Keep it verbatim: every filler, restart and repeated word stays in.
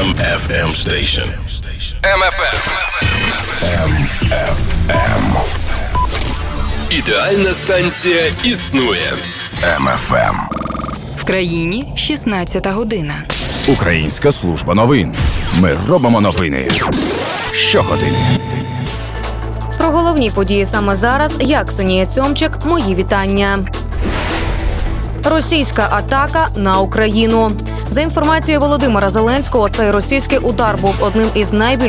M F M station. Ем Еф Ем. М Ф М. Ідеальна станція існує. М Ф М. В країні шістнадцята година. Українська служба новин. Ми робимо новини щогодини. Про головні події саме зараз я, Ксенія Цьомчик, мої вітання. Російська атака на Україну. За інформацією Володимира Зеленського, цей російський удар був одним із найбільш